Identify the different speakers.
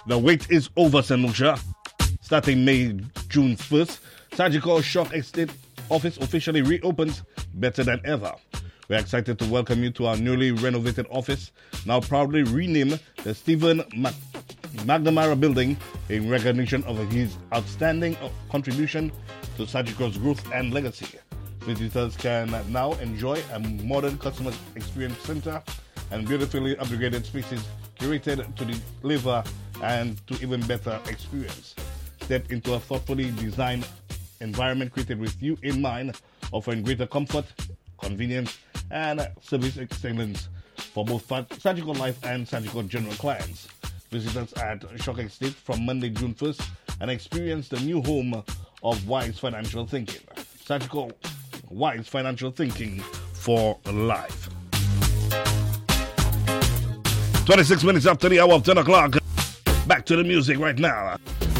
Speaker 1: The wait is over, St. Lucia. Starting June 1st, Surgical Shock Estate office officially reopens better than ever. We're excited to welcome you to our newly renovated office, now proudly renamed the Stephen McNamara Building in recognition of his outstanding contribution to Surgical's growth and legacy. Visitors can now enjoy a modern customer experience center and beautifully upgraded spaces curated to deliver and to even better experience. Step into a thoughtfully designed environment created with you in mind, offering greater comfort, convenience, and service excellence for both Surgical Life and Surgical General clients. Visitors at Shock Estate from Monday, June 1st and experience the new home of Wise Financial Thinking. Surgical Wise Financial Thinking for life. 26 minutes after the hour of 10 o'clock. Back to the music right now.